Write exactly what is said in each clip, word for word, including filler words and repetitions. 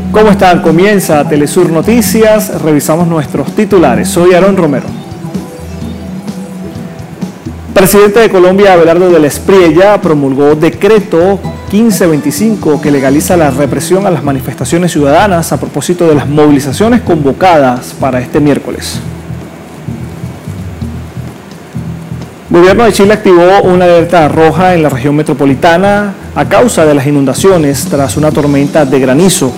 ¿Cómo están? Comienza Telesur Noticias, revisamos nuestros titulares. Soy Aarón Romero. Presidente de Colombia, Abelardo del Espriella, promulgó decreto quince veinticinco que legaliza la represión a las manifestaciones ciudadanas a propósito de las movilizaciones convocadas para este miércoles. El gobierno de Chile activó una alerta roja en la región metropolitana a causa de las inundaciones tras una tormenta de granizo.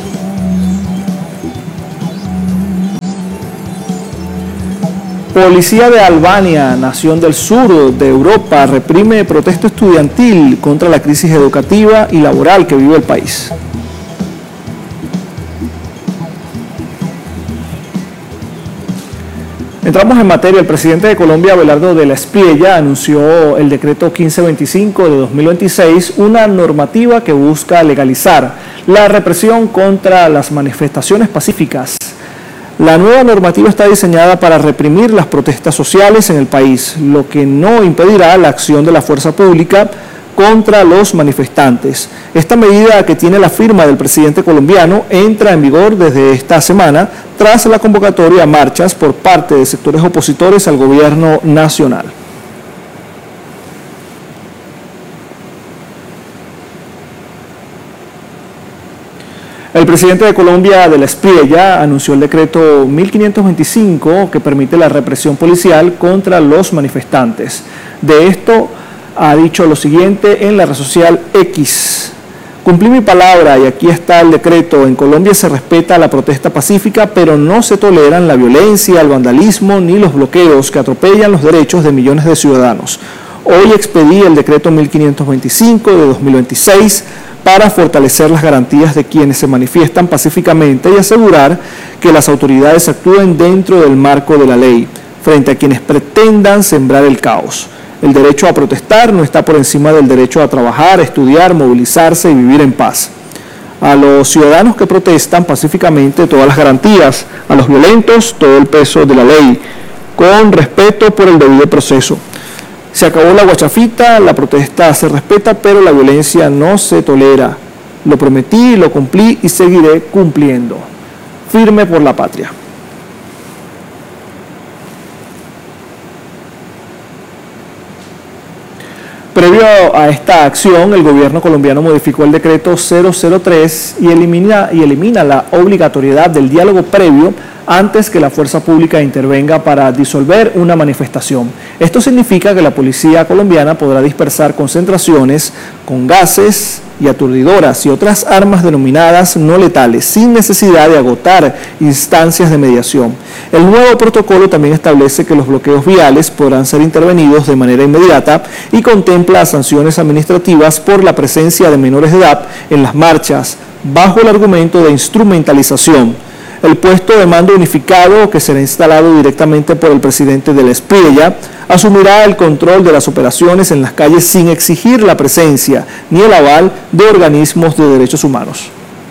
Policía de Albania, nación del sur de Europa, reprime protesta estudiantil contra la crisis educativa y laboral que vive el país. Entramos en materia. El presidente de Colombia, Abelardo del Espriella, anunció el decreto quince veinticinco de dos mil veintiséis, una normativa que busca legalizar la represión contra las manifestaciones pacíficas. La nueva normativa está diseñada para reprimir las protestas sociales en el país, lo que no impedirá la acción de la fuerza pública contra los manifestantes. Esta medida, que tiene la firma del presidente colombiano, entra en vigor desde esta semana tras la convocatoria a marchas por parte de sectores opositores al gobierno nacional. El presidente de Colombia, del Espriella, anunció el decreto mil quinientos veinticinco que permite la represión policial contra los manifestantes. De esto ha dicho lo siguiente en la red social X. Cumplí mi palabra y aquí está el decreto. En Colombia se respeta la protesta pacífica, pero no se toleran la violencia, el vandalismo ni los bloqueos que atropellan los derechos de millones de ciudadanos. Hoy expedí el decreto mil quinientos veinticinco de dos mil veintiséis para fortalecer las garantías de quienes se manifiestan pacíficamente y asegurar que las autoridades actúen dentro del marco de la ley, frente a quienes pretendan sembrar el caos. El derecho a protestar no está por encima del derecho a trabajar, estudiar, movilizarse y vivir en paz. A los ciudadanos que protestan pacíficamente, todas las garantías; a los violentos, todo el peso de la ley, con respeto por el debido proceso. Se acabó la guachafita, la protesta se respeta, pero la violencia no se tolera. Lo prometí, lo cumplí y seguiré cumpliendo. Firme por la patria. Previo a esta acción, el gobierno colombiano modificó el decreto cero cero tres y elimina, y elimina la obligatoriedad del diálogo previo antes que la fuerza pública intervenga para disolver una manifestación. Esto significa que la policía colombiana podrá dispersar concentraciones con gases y aturdidoras y otras armas denominadas no letales, sin necesidad de agotar instancias de mediación. El nuevo protocolo también establece que los bloqueos viales podrán ser intervenidos de manera inmediata y contempla sanciones administrativas por la presencia de menores de edad en las marchas, bajo el argumento de instrumentalización. El puesto de mando unificado, que será instalado directamente por el presidente del Espriella, asumirá el control de las operaciones en las calles sin exigir la presencia ni el aval de organismos de derechos humanos.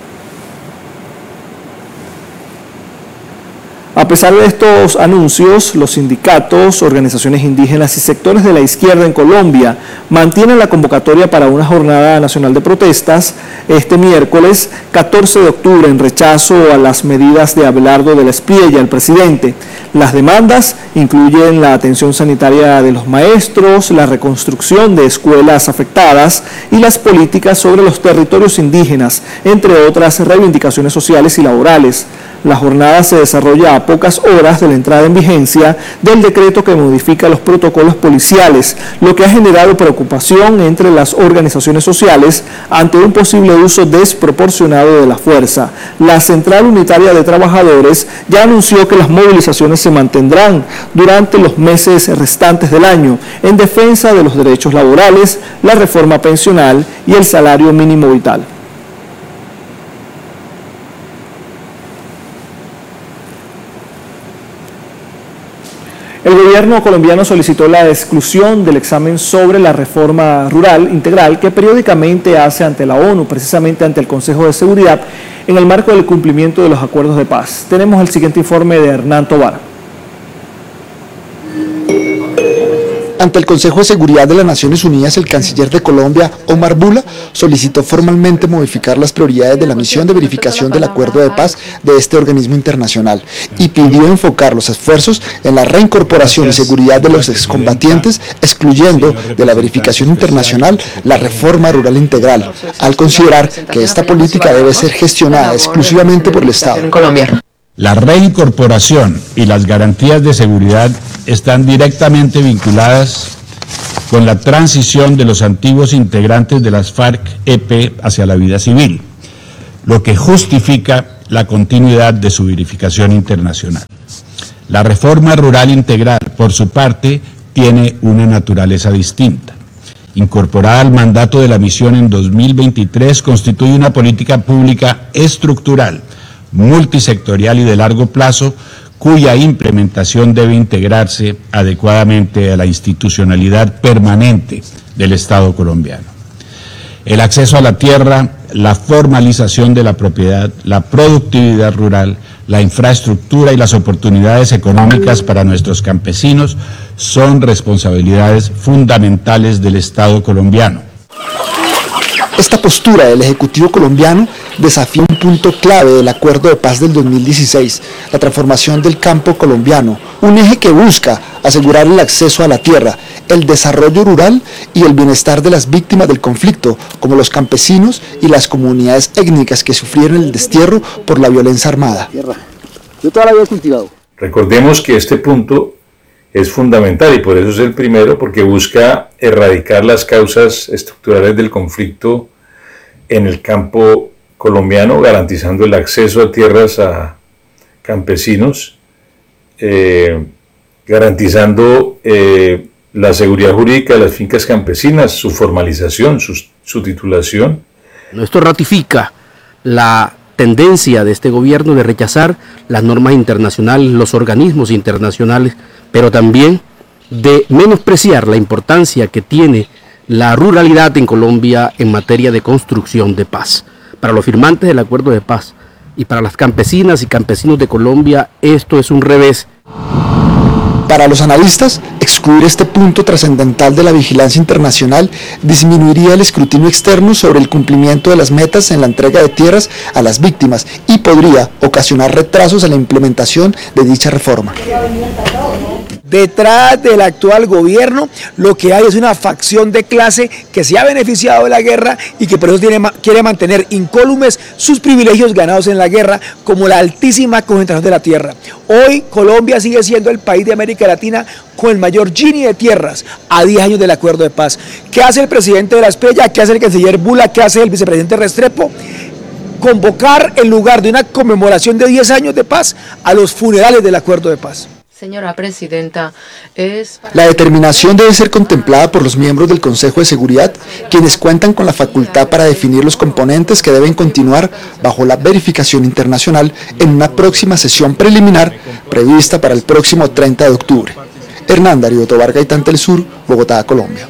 A pesar de estos anuncios, los sindicatos, organizaciones indígenas y sectores de la izquierda en Colombia mantienen la convocatoria para una jornada nacional de protestas este miércoles catorce de octubre en rechazo a las medidas de Abelardo del Espriella, el presidente. Las demandas incluyen la atención sanitaria de los maestros, la reconstrucción de escuelas afectadas y las políticas sobre los territorios indígenas, entre otras reivindicaciones sociales y laborales. La jornada se desarrolla a pocas horas de la entrada en vigencia del decreto que modifica los protocolos policiales, lo que ha generado preocupación entre las organizaciones sociales ante un posible uso desproporcionado de la fuerza. La Central Unitaria de Trabajadores ya anunció que las movilizaciones se mantendrán durante los meses restantes del año en defensa de los derechos laborales, la reforma pensional y el salario mínimo vital. El gobierno colombiano solicitó la exclusión del examen sobre la reforma rural integral que periódicamente hace ante la ONU, precisamente ante el Consejo de Seguridad, en el marco del cumplimiento de los acuerdos de paz. Tenemos el siguiente informe de Hernán Tobar. Ante el Consejo de Seguridad de las Naciones Unidas, el canciller de Colombia, Omar Bula, solicitó formalmente modificar las prioridades de la misión de verificación del acuerdo de paz de este organismo internacional y pidió enfocar los esfuerzos en la reincorporación y seguridad de los excombatientes, excluyendo de la verificación internacional la reforma rural integral, al considerar que esta política debe ser gestionada exclusivamente por el Estado. La reincorporación y las garantías de seguridad están directamente vinculadas con la transición de los antiguos integrantes de las FARC-E P hacia la vida civil, lo que justifica la continuidad de su verificación internacional. La reforma rural integral, por su parte, tiene una naturaleza distinta. Incorporada al mandato de la misión en dos mil veintitrés, constituye una política pública estructural, multisectorial y de largo plazo, cuya implementación debe integrarse adecuadamente a la institucionalidad permanente del Estado colombiano. El acceso a la tierra, la formalización de la propiedad, la productividad rural, la infraestructura y las oportunidades económicas para nuestros campesinos son responsabilidades fundamentales del Estado colombiano. Esta postura del Ejecutivo colombiano desafía un punto clave del Acuerdo de Paz del dos mil dieciséis, la transformación del campo colombiano, un eje que busca asegurar el acceso a la tierra, el desarrollo rural y el bienestar de las víctimas del conflicto, como los campesinos y las comunidades étnicas que sufrieron el destierro por la violencia armada. Yo toda la vida he cultivado. Recordemos que este punto es fundamental y por eso es el primero, porque busca erradicar las causas estructurales del conflicto en el campo colombiano, garantizando el acceso a tierras a campesinos, eh, garantizando eh, la seguridad jurídica de las fincas campesinas, su formalización, su, su titulación. Esto ratifica la tendencia de este gobierno de rechazar las normas internacionales, los organismos internacionales, pero también de menospreciar la importancia que tiene la ruralidad en Colombia en materia de construcción de paz. Para los firmantes del acuerdo de paz y para las campesinas y campesinos de Colombia, esto es un revés. Para los analistas, excluir este punto trascendental de la vigilancia internacional disminuiría el escrutinio externo sobre el cumplimiento de las metas en la entrega de tierras a las víctimas y podría ocasionar retrasos en la implementación de dicha reforma. Detrás del actual gobierno lo que hay es una facción de clase que se ha beneficiado de la guerra y que por eso tiene, quiere mantener incólumes sus privilegios ganados en la guerra, como la altísima concentración de la tierra. Hoy Colombia sigue siendo el país de América Latina con el mayor Gini de tierras a diez años del acuerdo de paz. ¿Qué hace el presidente de la Espriella? ¿Qué hace el canciller Bula? ¿Qué hace el vicepresidente Restrepo? Convocar en lugar de una conmemoración de diez años de paz a los funerales del acuerdo de paz. Señora Presidenta, es... La determinación debe ser contemplada por los miembros del Consejo de Seguridad, quienes cuentan con la facultad para definir los componentes que deben continuar bajo la verificación internacional en una próxima sesión preliminar prevista para el próximo treinta de octubre. Hernán Darío Tobar Gaitán, Telesur, Bogotá, Colombia.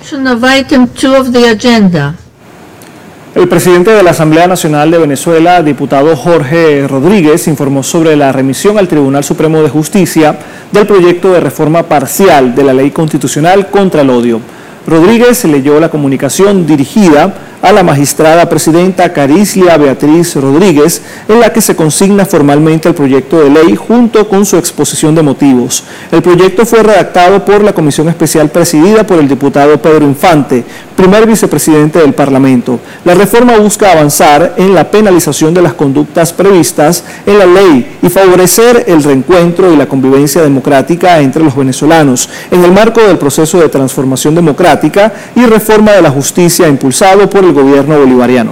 El presidente de la Asamblea Nacional de Venezuela, diputado Jorge Rodríguez, informó sobre la remisión al Tribunal Supremo de Justicia del proyecto de reforma parcial de la Ley Constitucional contra el Odio. Rodríguez leyó la comunicación dirigida a la magistrada presidenta Carislia Beatriz Rodríguez, en la que se consigna formalmente el proyecto de ley junto con su exposición de motivos. El proyecto fue redactado por la comisión especial presidida por el diputado Pedro Infante, primer vicepresidente del Parlamento. La reforma busca avanzar en la penalización de las conductas previstas en la ley y favorecer el reencuentro y la convivencia democrática entre los venezolanos en el marco del proceso de transformación democrática y reforma de la justicia impulsado por el gobierno bolivariano.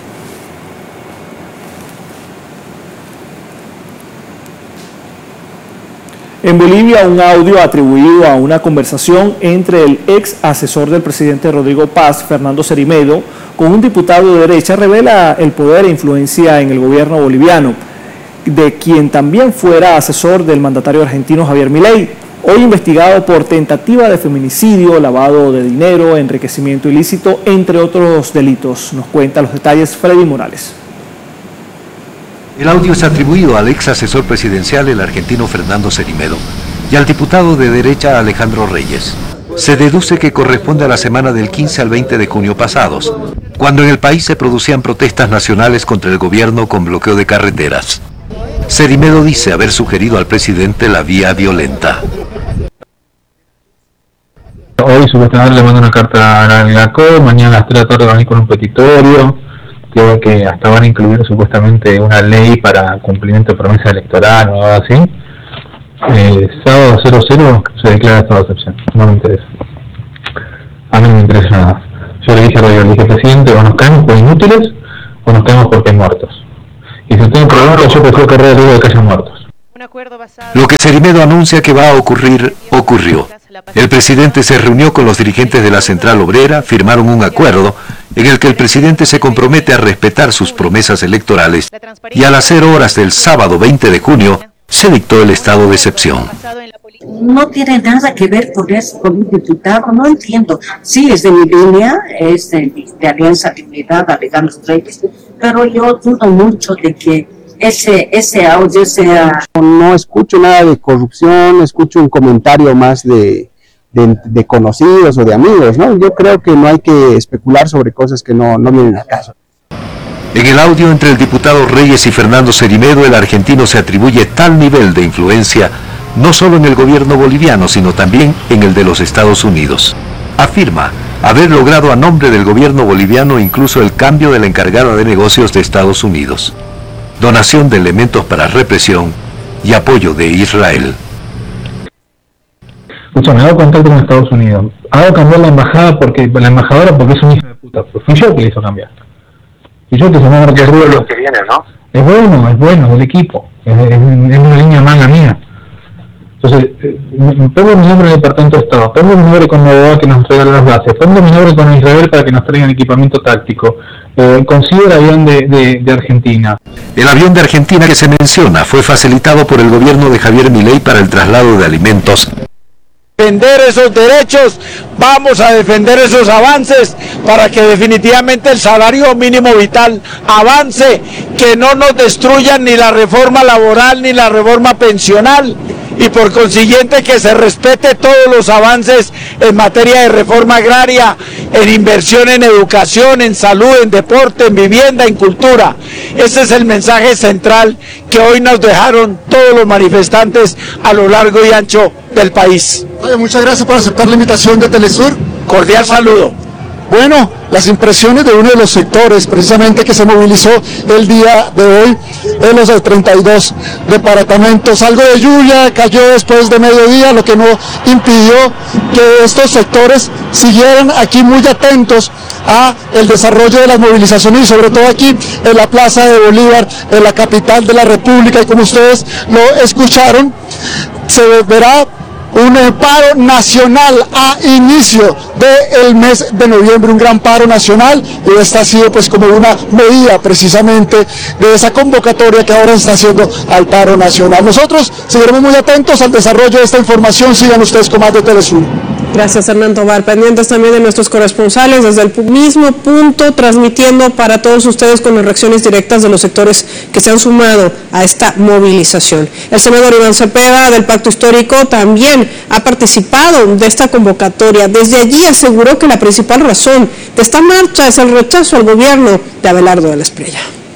En Bolivia, un audio atribuido a una conversación entre el ex asesor del presidente Rodrigo Paz, Fernando Cerimedo, con un diputado de derecha revela el poder e influencia en el gobierno boliviano, de quien también fuera asesor del mandatario argentino Javier Milei, hoy investigado por tentativa de feminicidio, lavado de dinero, enriquecimiento ilícito, entre otros delitos. Nos cuenta los detalles Freddy Morales. El audio es atribuido al ex asesor presidencial, el argentino Fernando Cerimedo, y al diputado de derecha Alejandro Reyes. se deduce que corresponde a la semana del quince al veinte de junio pasados, cuando en el país se producían protestas nacionales contra el gobierno con bloqueo de carreteras. Cerimedo dice haber sugerido al presidente la vía violenta. Hoy supuestamente le mando una carta al GACO, mañana a las tres de la tarde van a ir con un petitorio, creo que hasta van a incluir supuestamente una ley para cumplimiento de promesa electoral o algo así. Eh, sábado cero cero se declara estado de excepción, no me interesa. A mí no me interesa nada. Yo le dije a Radio, le dije, presidente, o nos caemos por inútiles o nos caemos porque hay muertos. Y si tengo problemas, yo prefiero correr el riesgo de que haya muertos. Lo que Cerimedo anuncia que va a ocurrir, ocurrió. El presidente se reunió con los dirigentes de la Central Obrera, firmaron un acuerdo en el que el presidente se compromete a respetar sus promesas electorales y a las cero horas del sábado veinte de junio se dictó el estado de excepción. No tiene nada que ver con eso, con un diputado, no entiendo. Sí, es de mi línea, es de, de Alianza de Unidad, Alejandro Reyes, pero yo dudo mucho de que ese, ese audio sea... No escucho nada de corrupción, escucho un comentario más de, de, de conocidos o de amigos, ¿no? Yo creo que no hay que especular sobre cosas que no, no vienen al caso. En el audio entre el diputado Reyes y Fernando Cerimedo, el argentino se atribuye tal nivel de influencia no solo en el gobierno boliviano, sino también en el de los Estados Unidos. Afirma haber logrado a nombre del gobierno boliviano incluso el cambio de la encargada de negocios de Estados Unidos, donación de elementos para represión y apoyo de Israel. Escucha, me hago contacto con Estados Unidos, hago cambiar la embajada porque la embajadora porque es un hijo de puta, pues fui yo que le hizo cambiar. Fui yo que se me ha recorrido lo que viene, ¿no? Es bueno, es bueno, el equipo, es, es, es una línea manga mía. Entonces, eh, pongo mi nombre en el Departamento de Estado, pongo mi nombre con Novoa que nos regala las bases, pongo mi nombre con Israel para que nos traigan equipamiento táctico, eh, consigo el avión de, de, de Argentina. El avión de Argentina que se menciona fue facilitado por el gobierno de Javier Milei para el traslado de alimentos. Defender esos derechos, vamos a defender esos avances para que definitivamente el salario mínimo vital avance, que no nos destruyan ni la reforma laboral ni la reforma pensional y por consiguiente que se respete todos los avances en materia de reforma agraria, en inversión en educación, en salud, en deporte, en vivienda, en cultura. Ese es el mensaje central que hoy nos dejaron todos los manifestantes a lo largo y ancho del país. Oye, muchas gracias por aceptar la invitación de Telesur. Cordial saludo. Bueno, las impresiones de uno de los sectores precisamente que se movilizó el día de hoy en los treinta y dos departamentos. Algo de lluvia cayó después de mediodía, lo que no impidió que estos sectores siguieran aquí muy atentos a el desarrollo de las movilizaciones y sobre todo aquí en la Plaza de Bolívar, en la capital de la República, y como ustedes lo escucharon, se verá un paro nacional a inicio del mes de noviembre, un gran paro nacional, y esta ha sido pues como una medida precisamente de esa convocatoria que ahora se está haciendo al paro nacional. Nosotros seguiremos muy atentos al desarrollo de esta información, sigan ustedes con más de Telesur. Gracias, Hernán Tobar. Pendientes también de nuestros corresponsales desde el mismo punto, transmitiendo para todos ustedes con las reacciones directas de los sectores que se han sumado a esta movilización. El senador Iván Cepeda del Pacto Histórico también ha participado de esta convocatoria. Desde allí aseguró que la principal razón de esta marcha es el rechazo al gobierno de Abelardo de la Espriella.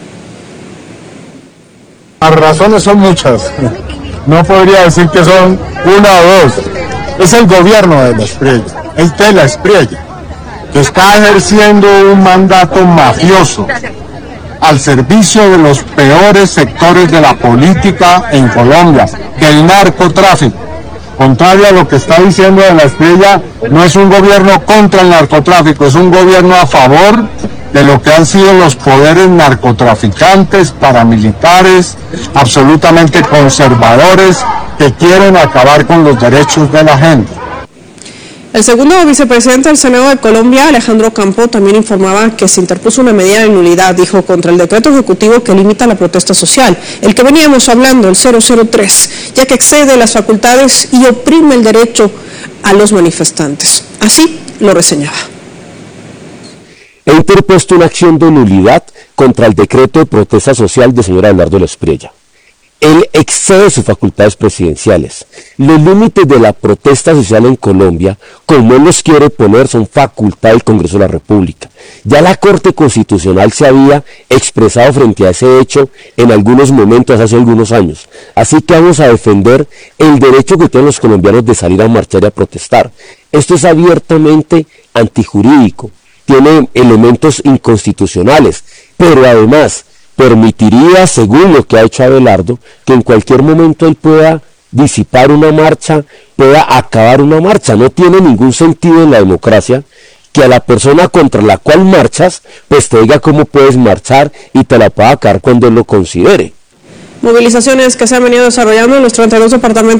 Las razones son muchas. No podría decir que son una o dos. Es el gobierno de la Espriella, es de la Espriella, que está ejerciendo un mandato mafioso al servicio de los peores sectores de la política en Colombia, del narcotráfico. Contrario a lo que está diciendo de la Espriella, no es un gobierno contra el narcotráfico, es un gobierno a favor de lo que han sido los poderes narcotraficantes, paramilitares, absolutamente conservadores, que quieren acabar con los derechos de la gente. El segundo vicepresidente del Senado de Colombia, Alejandro Campo, también informaba que se interpuso una medida de nulidad, dijo, contra el decreto ejecutivo que limita la protesta social, el que veníamos hablando, el cero cero tres, ya que excede las facultades y oprime el derecho a los manifestantes. Así lo reseñaba. He interpuesto una acción de nulidad contra el decreto de protesta social del señor Abelardo de la Espriella. él excede sus facultades presidenciales. Los límites de la protesta social en Colombia, como él los quiere poner, son facultad del Congreso de la República. Ya la Corte Constitucional se había expresado frente a ese hecho en algunos momentos, hace algunos años. Así que vamos a defender el derecho que tienen los colombianos de salir a marchar y a protestar. Esto es abiertamente antijurídico, tiene elementos inconstitucionales, pero además permitiría, según lo que ha hecho Abelardo, que en cualquier momento él pueda disipar una marcha, pueda acabar una marcha. No tiene ningún sentido en la democracia que a la persona contra la cual marchas, pues te diga cómo puedes marchar y te la pueda acabar cuando él lo considere. Movilizaciones que se han venido desarrollando en los treinta y dos departamentos